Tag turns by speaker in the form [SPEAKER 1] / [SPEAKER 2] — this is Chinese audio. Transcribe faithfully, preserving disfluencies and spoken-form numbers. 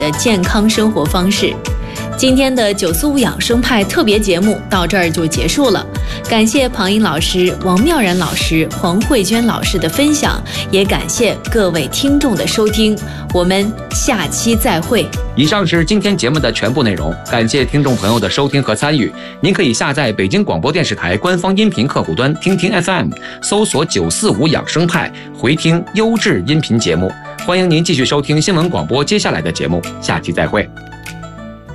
[SPEAKER 1] 的健康生活方式。今天的九四五养生派特别节目到这儿就结束了，感谢庞英老师、王妙然老师、黄慧娟老师的分享，也感谢各位听众的收听，我们下期再会。
[SPEAKER 2] 以上是今天节目的全部内容，感谢听众朋友的收听和参与。您可以下载北京广播电视台官方音频客户端听听 F M， 搜索九四五养生派，回听优质音频节目。欢迎您继续收听新闻广播接下来的节目，下期再会。